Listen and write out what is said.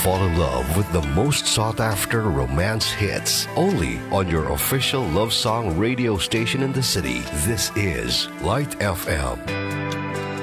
fall in love with the most sought-after romance hits only on your official love song radio station in the city. This is Light FM.